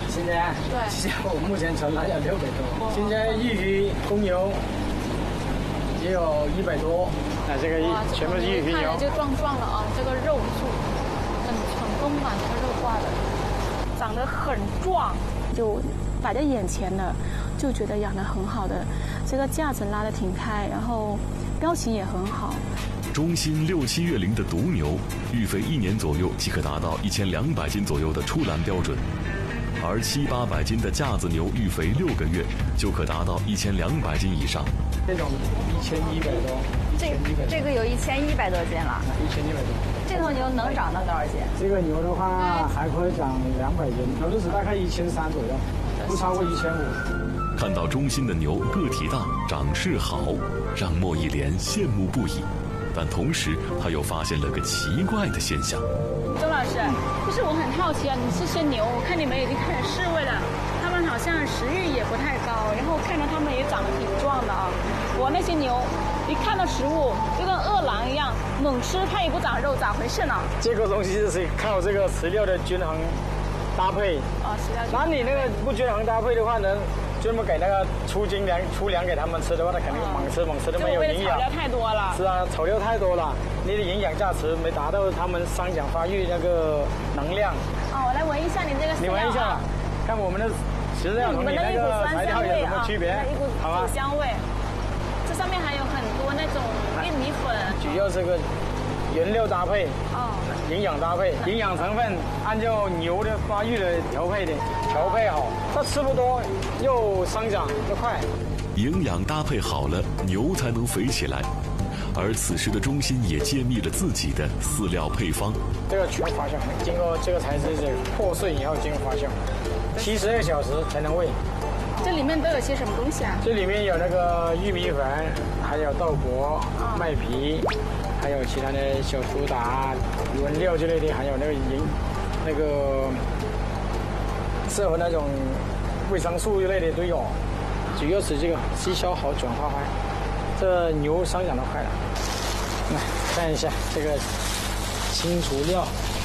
现在对， 现在我目前存了有600多，现在玉鱼公牛也有100多。这个全部是玉鱼牛， 就壮壮了啊，这个肉柱很丰满，这个肉挂的，长得很壮，就摆在眼前了，就觉得养得很好的，这个架子拉得挺开，然后标情也很好。 中心6、7月龄的独牛，育肥1年左右即可达到1200斤左右的出栏标准，而700、800斤的架子牛育肥6个月就可达到1200斤以上。 这种1100多， 这个有1100多斤了 ，1100多。 这头牛能长到多少斤？ 这个牛的话还可以长200斤，有的是大概1300左右，不超过1500。 看到中心的牛个体大、长势好，让莫一莲羡慕不已。但同时，他又发现了个奇怪的现象。 周老师，就是我很好奇啊，你这些牛，我看你们已经开始试喂了，它们好像食欲也不太高，然后看着它们也长得挺壮的啊。我那些牛一看到食物就跟饿狼一样，猛吃它也不长肉，咋回事呢？ 这个东西就是靠这个饲料的均衡搭配。 哦，饲料。 那你那个不均衡搭配的话呢？专门给那个粗粮给他们吃的话，他肯定猛吃都没有营养。 草料太多了。 是啊，草料太多了，你的营养价值没达到他们生长发育那个能量。 哦，我来闻一下你这个饲料。 你闻一下，看我们的饲料同你那个材料有什么区别？ 一股酒香味。这上面还有很多那种玉米粉。 主要这个原料搭配，营养搭配，营养成分按照牛的发育的调配好，它吃不多又生长又快， 营养搭配好了，牛才能肥起来。而此时的中心也揭秘了自己的饲料配方。 这个全发酵，经过这个材质破碎以后经过发酵，72个小时才能喂。 这里面都有些什么东西啊？ 这里面有那个玉米粉，还有豆粕、麦皮。还有其他的小苏打、原料之类的，还有那个适合那种维生素之类的都有，主要是这个吸收好、转化快。这牛生长得快了。来看一下这个清除料，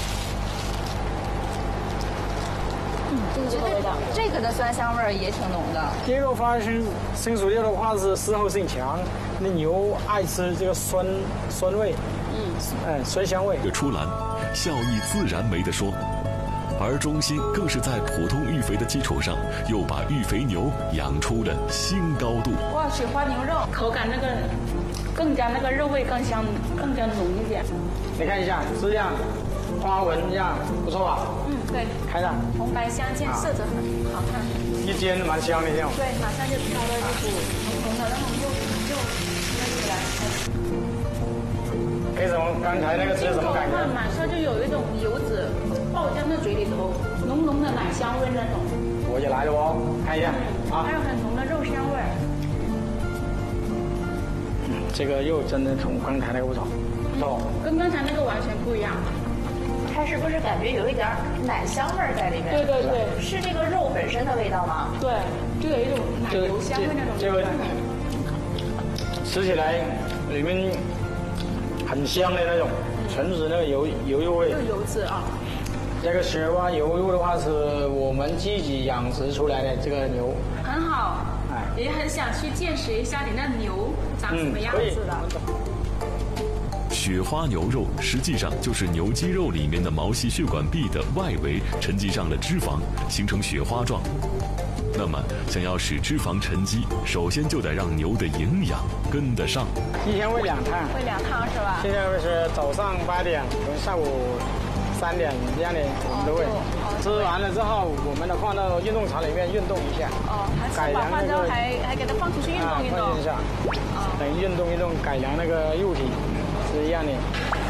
这个味道，这个的酸香味也挺浓的。 第二个发生生熟料的话是嗜好性强，那牛爱吃这个酸味，酸香味。 这出栏，效益自然没得说。而中心更是在普通育肥的基础上，又把育肥牛养出了新高度。 哇，雪花牛肉口感那个更加那个肉味更加浓一点。 你看一下，是这样。花纹这样不错吧？ 对， 开的红白相间，色泽很好看， 一煎蛮香的这样。 对，马上就飘了一股红的，然后就那起来。 给什么？刚才那个吃什么感觉？ 马上就有一种油脂爆在那嘴里头，浓浓的奶香味那种。 我也来了哦，看一下啊。 还有很浓的肉香味。 这个肉真的从刚才那个不同，不错。 跟刚才那个完全不一样。 它是不是感觉有一点奶香味在里面？ 对对对， 是这个肉本身的味道吗？ 对，就有一种奶油香味那种。 这个吃起来里面很香的那种，纯是那个油味。 就油脂啊。 这个雪花牛肉的话是我们自己养殖出来的这个牛， 很好。也很想去见识一下你那牛长什么样子的。 雪花牛肉实际上就是牛肌肉里面的毛细血管壁的外围沉积上了脂肪，形成雪花状。那么，想要使脂肪沉积，首先就得让牛的营养跟得上。 一天喂2趟， 喂2趟是吧？ 现在是早上8点，下午3点这样的我们都喂。吃完了之后，我们放到运动场里面运动一下。 改良那个还给它放出去运动一下。 等运动，改良那个肉体是一样的。